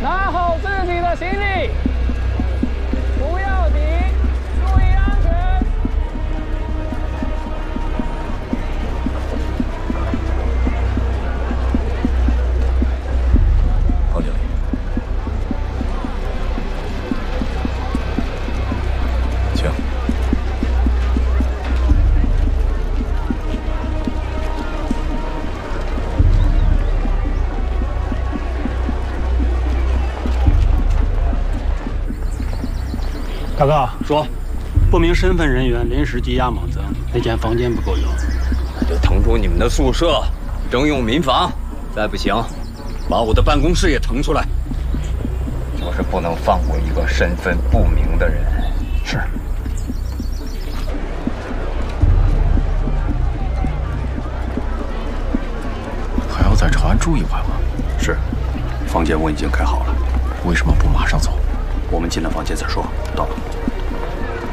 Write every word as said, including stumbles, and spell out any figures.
拿好自己的行李，不要停，注意安全。 彭经理，请。 大哥， 说，不明身份人员临时羁押猛增，那间房间不够用， 那就腾出你们的宿舍，征用民房。再不行，把我的办公室也腾出来。就是不能放过一个身份不明的人。 是。 还要在长安住一晚吗？ 是，房间我已经开好了。 为什么不马上走？ 我们进了房间再说。到了。